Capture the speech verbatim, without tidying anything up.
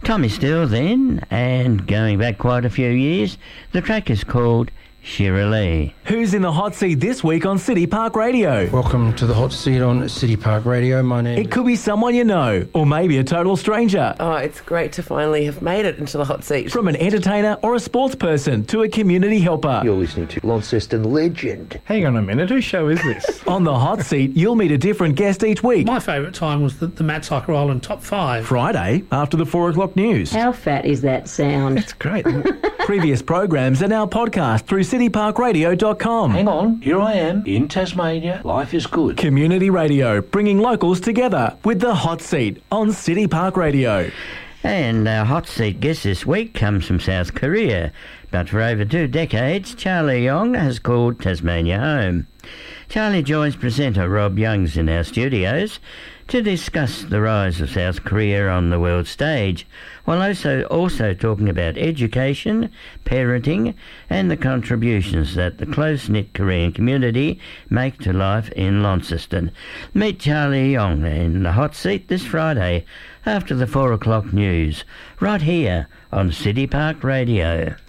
Tommy Steele then, and going back quite a few years, the track is called Shirley. Who's in the hot seat this week on City Park Radio? Welcome to the hot seat on City Park Radio. My name It could be someone you know, or maybe a total stranger. Oh, it's great to finally have made it into the hot seat. From an entertainer or a sports person to a community helper. You're listening to Launceston legend. Hang on a minute, whose show is this? On the hot seat, you'll meet a different guest each week. My favourite time was the, the Matt Cycle Island Top five. Friday, after the four o'clock news. How fat is that sound? It's great. Previous programs are now podcast through city park radio dot com. Hang on, here I am in Tasmania. Life is good. Community radio, bringing locals together with the hot seat on City Park Radio. And our hot seat guest this week comes from South Korea, but for over two decades, Charlie Yong has called Tasmania home. Charlie joins presenter Rob Youngs in our studios to discuss the rise of South Korea on the world stage, while also also talking about education, parenting, and the contributions that the close-knit Korean community make to life in Launceston. Meet Charlie Yong in the hot seat this Friday after the four o'clock news, right here on City Park Radio.